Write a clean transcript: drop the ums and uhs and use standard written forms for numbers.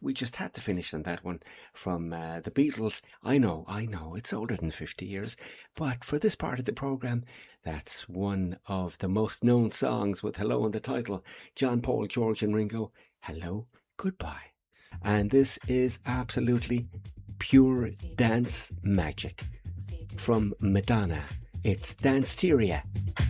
we just had to finish on that one from the Beatles. I know, it's older than 50 years, but for this part of the programme, that's one of the most known songs with Hello in the title. John, Paul, George and Ringo, Hello, Goodbye. And this is absolutely pure dance magic from Madonna. It's Danceteria.